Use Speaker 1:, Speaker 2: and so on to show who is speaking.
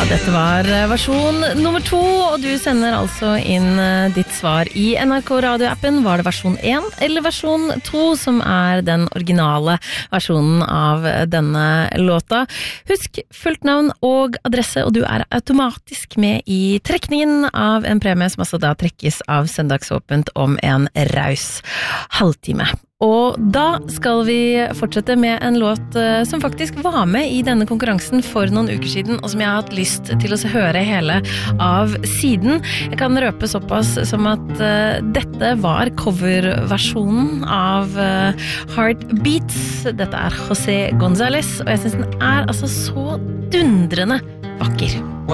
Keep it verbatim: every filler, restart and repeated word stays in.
Speaker 1: Dette var versjon nummer to, og du sender altså inn ditt svar i N R K radioappen. Var det versjon én eller versjon to som er den originale versjonen av denne låta? Husk fullt navn og adresse, og du er automatisk med i trekningen av en premie som altså da trekkes av Søndagsåpent om en raus halvtime. Og da skal vi fortsette med en låt som faktisk var med i denne konkurransen for noen uker siden, og som jeg har hatt lyst til å høre hele av siden. Jeg kan røpe såpass som at uh, dette var coverversjonen av uh, Heartbeats. Dette er José González, og jeg synes den er altså så dundrende vakker.